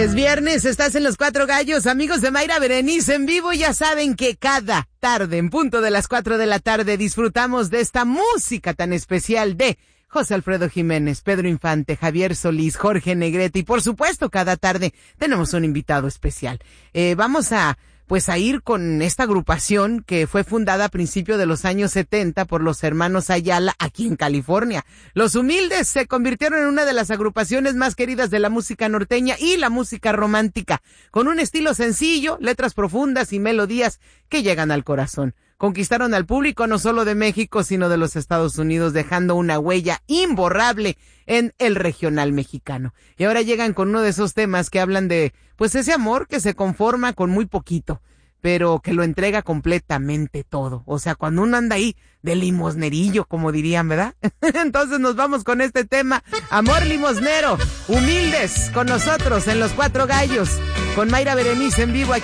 Es viernes, estás en Los Cuatro Gallos, amigos de Mayra Berenice en vivo. Ya saben que cada tarde, en punto de las 4 de la tarde, disfrutamos de esta música tan especial de José Alfredo Jiménez, Pedro Infante, Javier Solís, Jorge Negrete y por supuesto cada tarde tenemos un invitado especial. Vamos a ir con esta agrupación que fue fundada a principios de los años 70 por los hermanos Ayala aquí en California. Los Humildes se convirtieron en una de las agrupaciones más queridas de la música norteña y la música romántica, con un estilo sencillo, letras profundas y melodías que llegan al corazón. Conquistaron al público no solo de México, sino de los Estados Unidos, dejando una huella imborrable en el regional mexicano. Y ahora llegan con uno de esos temas que hablan de, pues, ese amor que se conforma con muy poquito, pero que lo entrega completamente todo. O sea, cuando uno anda ahí de limosnerillo, como dirían, ¿verdad? Entonces nos vamos con este tema, Amor Limosnero, Humildes, con nosotros en Los Cuatro Gallos, con Mayra Berenice en vivo aquí.